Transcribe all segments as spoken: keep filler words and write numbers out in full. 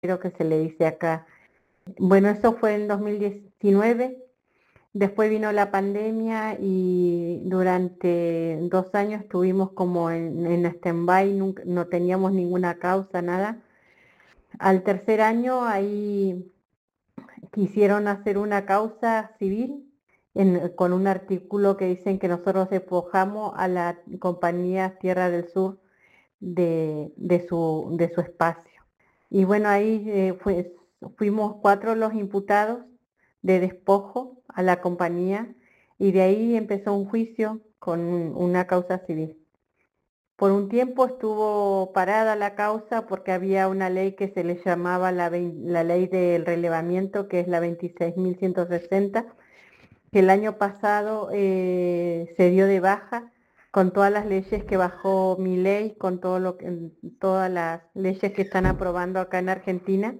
creo que se le dice acá. Bueno, eso fue en dos mil diecinueve. Después vino la pandemia y durante dos años estuvimos como en, en stand-by, nunca- no teníamos ninguna causa, nada. Al tercer año ahí quisieron hacer una causa civil en- con un artículo que dicen que nosotros despojamos a la compañía Tierra del Sur de, de su, de su espacio. Y bueno, ahí eh, fue- fuimos cuatro los imputados de despojo a la compañía y de ahí empezó un juicio con un- una causa civil. Por un tiempo estuvo parada la causa porque había una ley que se le llamaba la, vein- la ley del relevamiento, que es la veintiséis mil ciento sesenta, que el año pasado eh, se dio de baja con todas las leyes que bajó Milei, con todo lo que, todas las leyes que están aprobando acá en Argentina.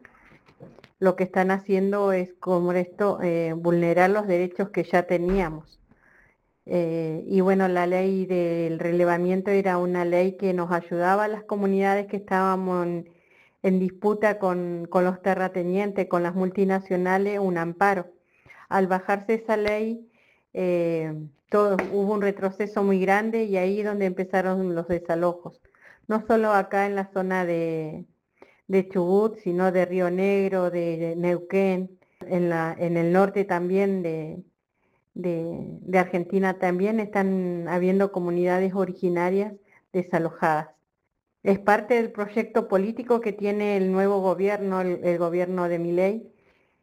Lo que están haciendo es, como esto, eh, vulnerar los derechos que ya teníamos. Eh, y bueno, la ley del relevamiento era una ley que nos ayudaba a las comunidades que estábamos en, en disputa con, con los terratenientes, con las multinacionales, un amparo. Al bajarse esa ley, eh, todo, hubo un retroceso muy grande y ahí es donde empezaron los desalojos. No solo acá en la zona de, de Chubut, sino de Río Negro, de Neuquén, en, la, en el norte también de, de, de Argentina también están habiendo comunidades originarias desalojadas. Es parte del proyecto político que tiene el nuevo gobierno, el, el gobierno de Milei,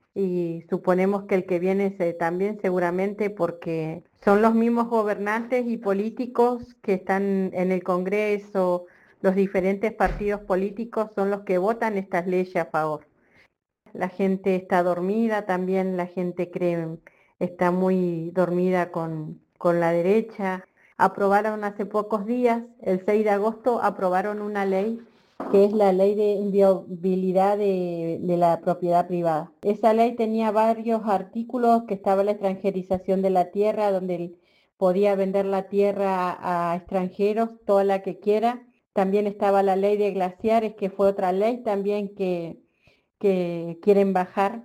y suponemos que el que viene se, también seguramente, porque son los mismos gobernantes y políticos que están en el Congreso, los diferentes partidos políticos son los que votan estas leyes a favor. La gente está dormida, también la gente cree, está muy dormida con, con la derecha. Aprobaron hace pocos días, el seis de agosto, aprobaron una ley que es la ley de inviolabilidad de, de la propiedad privada. Esa ley tenía varios artículos, que estaba la extranjerización de la tierra, donde él podía vender la tierra a, a extranjeros, toda la que quiera. También estaba la ley de glaciares, que fue otra ley también que que quieren bajar,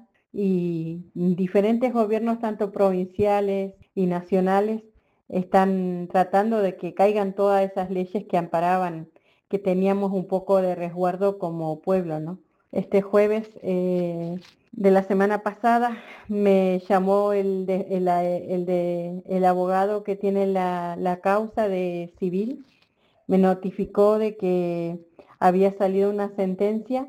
y diferentes gobiernos, tanto provinciales y nacionales, están tratando de que caigan todas esas leyes que amparaban, que teníamos un poco de resguardo como pueblo, ¿no? Este jueves eh, de la semana pasada me llamó el, de, el, el, de, el abogado que tiene la, la causa de civil, me notificó de que había salido una sentencia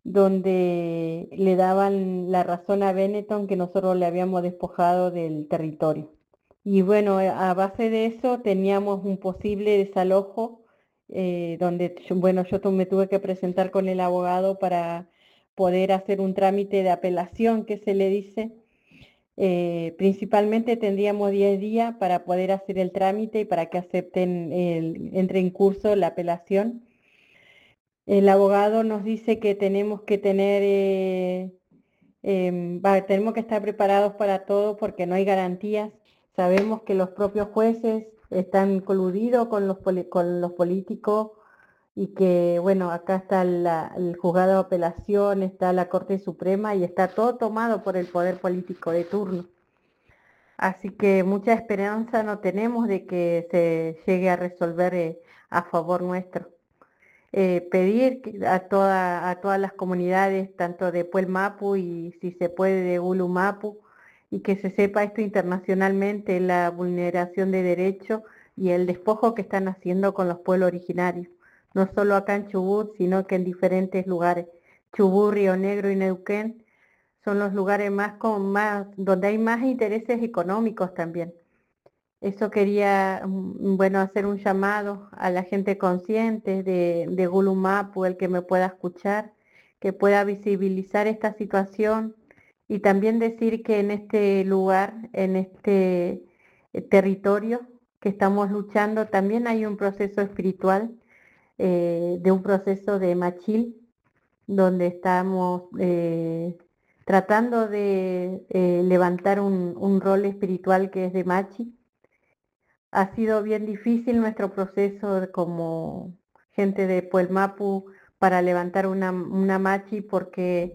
donde le daban la razón a Benetton, que nosotros le habíamos despojado del territorio. Y bueno, eh, a base de eso teníamos un posible desalojo, eh, donde yo- bueno, yo tu- me tuve que presentar con el abogado para poder hacer un trámite de apelación, que se le dice. Eh, principalmente tendríamos diez días para poder hacer el trámite y para que acepten, el, entre en curso la apelación. El abogado nos dice que tenemos que tener, eh, em, va, tenemos que estar preparados para todo porque no hay garantías. Sabemos que los propios jueces están coludidos con los, poli- con los políticos, y que, bueno, acá está la- el juzgado de apelación, está la Corte Suprema y está todo tomado por el poder político de turno. Así que mucha esperanza no tenemos de que se llegue a resolver eh, a favor nuestro. Eh, pedir que a, toda, a todas las comunidades, tanto de Puelmapu y si se puede de Ulumapu, y que se sepa esto internacionalmente, la vulneración de derechos y el despojo que están haciendo con los pueblos originarios, no solo acá en Chubut, sino que en diferentes lugares. Chubut, Río Negro y Neuquén son los lugares más con más, donde hay más intereses económicos también. Eso quería, mm, bueno, hacer un llamado a la gente consciente de, de Gulumapu, el que me pueda escuchar, que pueda visibilizar esta situación, y también decir que en este lugar, en este eh, territorio que estamos luchando, también hay un proceso espiritual, eh, de un proceso de machil, donde estamos eh, tratando de eh, levantar un, un rol espiritual que es de machi. Ha sido bien difícil nuestro proceso de- como gente de Puelmapu, para levantar una, una machi porque